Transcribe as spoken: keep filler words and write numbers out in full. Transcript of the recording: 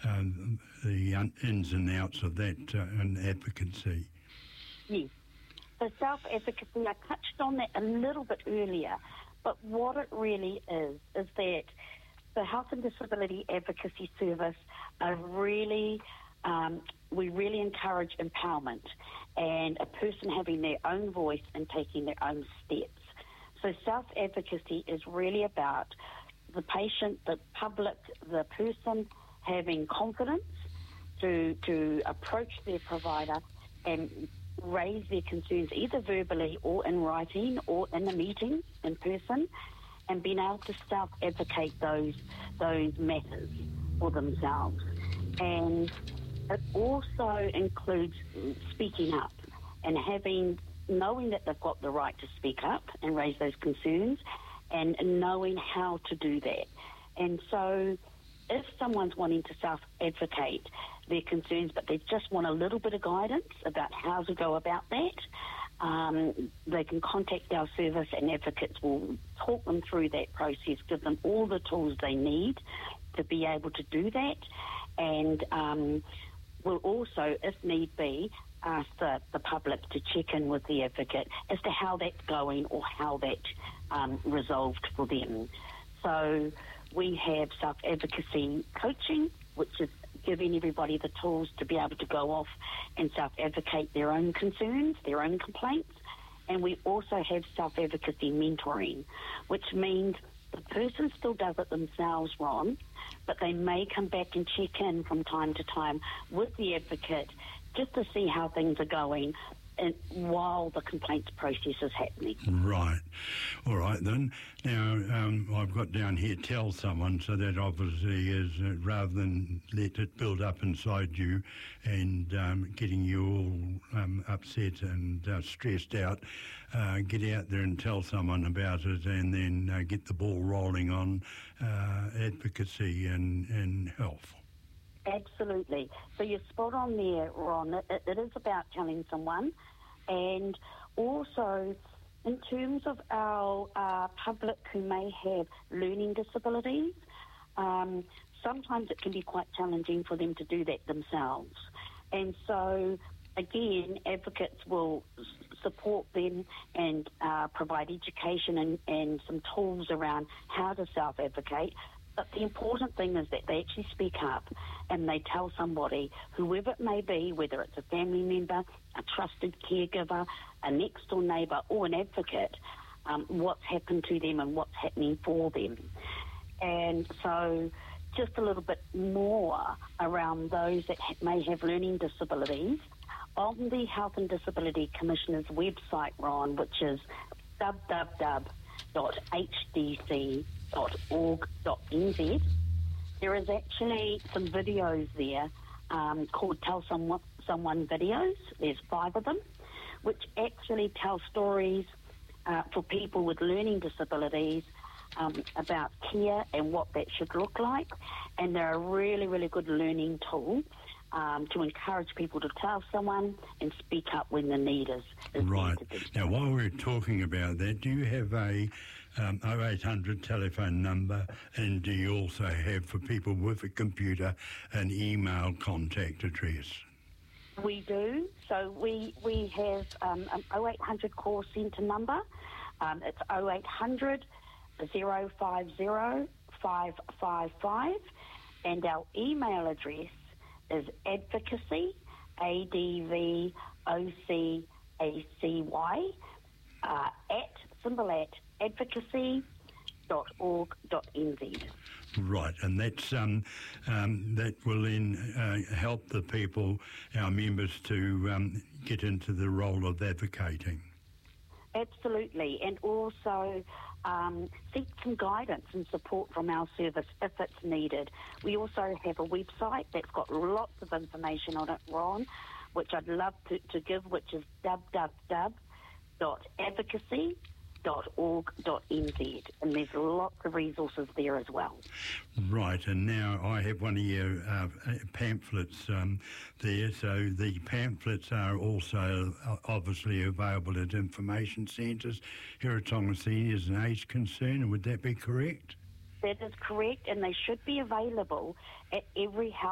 um, the ins and outs of that uh, and advocacy. Yes. So self-advocacy, I touched on that a little bit earlier, but what it really is, is that the Health and Disability Advocacy Service are really, um, we really encourage empowerment and a person having their own voice and taking their own steps. So self-advocacy is really about the patient, the public, the person having confidence to to approach their provider and raise their concerns either verbally or in writing or in a meeting in person, and being able to self-advocate those those matters for themselves. And it also includes speaking up and having knowing that they've got the right to speak up and raise those concerns, and knowing how to do that. And so if someone's wanting to self-advocate their concerns, but they just want a little bit of guidance about how to go about that, um, they can contact our service, and advocates will talk them through that process, give them all the tools they need to be able to do that, and um, will also, if need be, ask the, the public to check in with the advocate as to how that's going or how that's um, resolved for them. So we have self-advocacy coaching, which is giving everybody the tools to be able to go off and self-advocate their own concerns, their own complaints. And we also have self-advocacy mentoring, which means the person still does it themselves, Ron, but they may come back and check in from time to time with the advocate just to see how things are going and while the complaints process is happening. Right. All right then. Now, um, I've got down here, tell someone, so that obviously is, uh, rather than let it build up inside you and um, getting you all um, upset and uh, stressed out, uh, get out there and tell someone about it, and then uh, get the ball rolling on uh, advocacy and, and health. Absolutely. So you're spot on there, Ron. It, it is about telling someone. And also, in terms of our uh, public who may have learning disabilities, um, sometimes it can be quite challenging for them to do that themselves. And so, again, advocates will s- support them and uh, provide education and, and some tools around how to self-advocate. But the important thing is that they actually speak up and they tell somebody, whoever it may be, whether it's a family member, a trusted caregiver, a next-door neighbour or an advocate, um, what's happened to them and what's happening for them. And so just a little bit more around those that ha- may have learning disabilities. On the Health and Disability Commissioner's website, Ron, which is w w w dot h d c dot org dot n z, there is actually some videos there um, called Tell Someone, Someone videos. There's five of them, which actually tell stories uh, for people with learning disabilities um, about care and what that should look like. And they're a really, really good learning tool um, to encourage people to tell someone and speak up when the need is. is Right. to be. Now, while we're talking about that, do you have a um, oh eight hundred telephone number, and do you also have, for people with a computer, an email contact address? We do. So we we have um, an oh eight hundred call centre number. Um, it's oh eight hundred, oh five oh, five five five. And our email address is advocacy, A D V O C A C Y, uh, at, symbol at, advocacy dot org dot n z. Right, and that's um, um, that will then uh, help the people, our members, to um, get into the role of advocating. Absolutely, and also um, seek some guidance and support from our service if it's needed. We also have a website that's got lots of information on it, Ron, which I'd love to, to give, which is w w w dot advocacy dot org dot n z, and there's lots of resources there as well. Right, and now I have one of your uh, pamphlets um, there, so the pamphlets are also uh, obviously available at information centres here at Tonga Seniors and Age Concern. Would that be correct? That is correct, and they should be available at every house